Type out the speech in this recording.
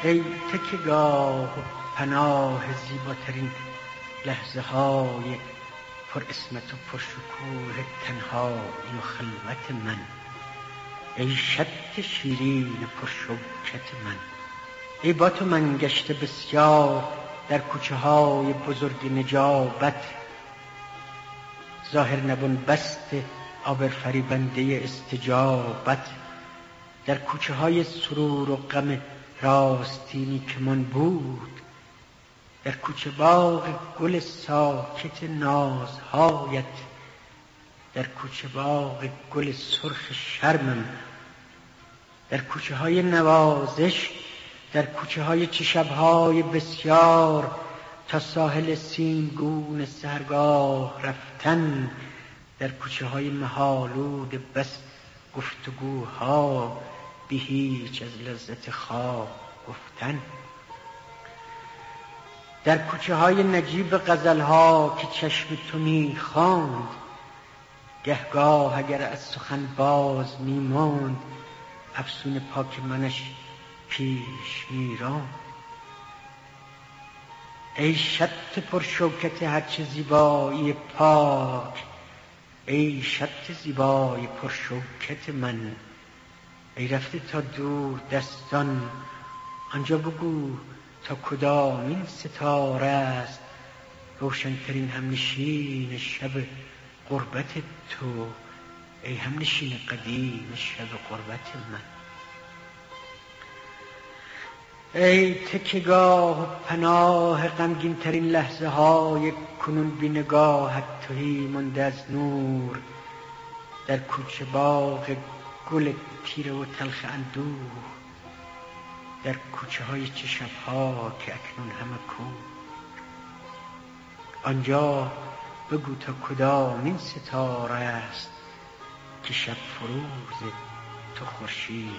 ای تکیهگاه و پناه زیباترین لحظه های پر اسمت و پر شکوه تنهایی و خلوت من، ای شط شیرین پر شوکت من. ای با تو من گشته بسیار در کوچه های بزرگ نجابت، ظاهر نبون بست آبر فریبنده استجابت، در کوچه های سرور و غم راستینی که من بود، در کوچه باغ گل ساکت نازهایت، در کوچه باغ گل سرخ شرمم، در کوچه های نوازش، در کوچه های چه شبهای بسیار تا ساحل سیمگون سحرگاه رفتن، در کوچه های مه‌آلود بس گفتگوها بی هیچ از لذت خواب گفتن، در کوچه های نجیب غزلها که چشم تو می خواند، گهگاه اگر از سخن باز می ماند افسون پاک منش پیش می راند. ای شط پر شوکت هرچه زیبایی پاک، ای شط زیبای پر شوکت من، ای رفته تا دور دستان آنجا بگو تا کدامین ستاره است روشنترین همنشین شب غربت تو، ای همنشین قدیم شب غربت من. ای تکیهگاه و پناه غمگین ترین لحظه های کنون بی نگاهت تهی مانده از نور، در کوچه باغ گل تیره و تلخ اندوه، در کوچه های چه شبها که اکنون همه کور، آنجا بگو تا کدامین ستاره است که شب فروز تو خورشید